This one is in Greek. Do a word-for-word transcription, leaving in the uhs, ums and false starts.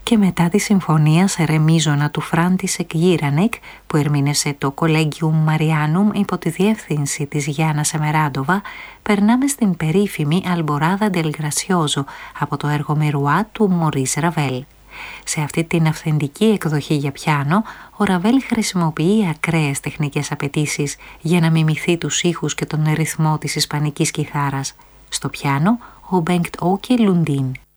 και μετά τη συμφωνία σε ρε μείζωνα του Φράντισεκ Γίρανεκ που ερμήνευσε το Collegium Marianum υπό τη διεύθυνση της Γιάννα Σεμεράντοβα, περνάμε στην περίφημη Αλμποράδα del Gracioso από το έργο Μερουά του Μωρίς Ραβέλ. Σε αυτή την αυθεντική εκδοχή για πιάνο, ο Ραβέλ χρησιμοποιεί ακραίες τεχνικές απαιτήσεις για να μιμηθεί τους ήχους και τον ρυθμό της ισπανικής κιθάρας. Στο πιάνο, ο Μπενκτ Όκε Λουντίν.